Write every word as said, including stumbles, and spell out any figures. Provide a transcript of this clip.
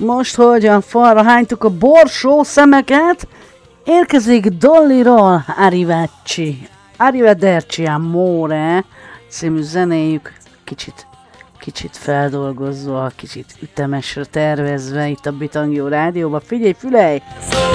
Most, hogy a falra hánytuk a borsó szemeket, érkezik Dollyról Arrivederci. Arrivederci amore című zenéjük, kicsit, kicsit feldolgozva, kicsit ütemesre tervezve itt a Bitangió Rádióban. Figyelj, fülej!